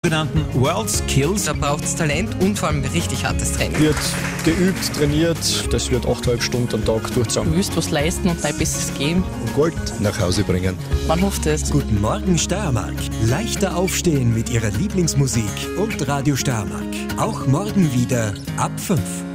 sogenannten World Skills. Da braucht es Talent und vor allem richtig hartes Training. Wird geübt, trainiert, das wird 8,5 Stunden am Tag durchgezogen. Du willst was leisten und dein Bestes geben. Und Gold nach Hause bringen. Man hofft es. Guten Morgen Steiermark. Leichter aufstehen mit Ihrer Lieblingsmusik und Radio Steiermark. Auch morgen wieder ab 5.